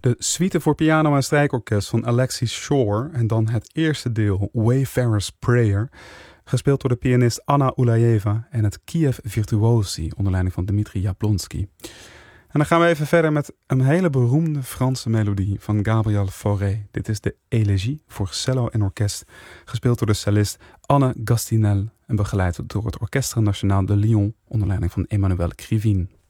De suite voor piano en strijkorkest van Alexis Shore en dan het eerste deel Wayfarer's Prayer, gespeeld door de pianist Anna Ulajeva en het Kiev Virtuosi onder leiding van Dmitri Jablonski. En dan gaan we even verder met een hele beroemde Franse melodie van Gabriel Fauré. Dit is de Élégie voor cello en orkest, gespeeld door de cellist Anne Gastinel en begeleid door het Orchestre National de Lyon onder leiding van Emmanuel Krivine.